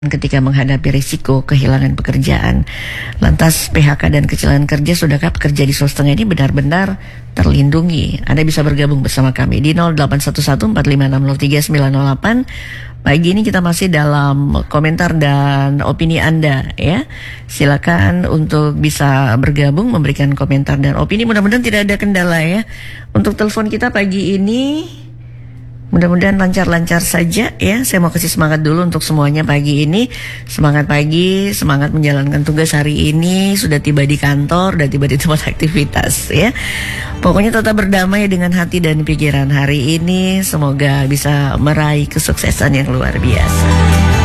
ketika menghadapi risiko kehilangan pekerjaan. Lantas PHK dan kecelakaan kerja, sudahkah pekerja di swasta ini benar-benar terlindungi? Anda bisa bergabung bersama kami di 0811-4503-908. Pagi ini kita masih dalam komentar dan opini Anda ya. Silakan untuk bisa bergabung, memberikan komentar dan opini. Mudah-mudahan tidak ada kendala ya. Untuk telepon kita pagi ini mudah-mudahan lancar-lancar saja ya. Saya mau kasih semangat dulu untuk semuanya pagi ini. Semangat pagi, semangat menjalankan tugas hari ini. Sudah tiba di kantor, sudah tiba di tempat aktivitas ya. Pokoknya tetap berdamai dengan hati dan pikiran hari ini. Semoga bisa meraih kesuksesan yang luar biasa.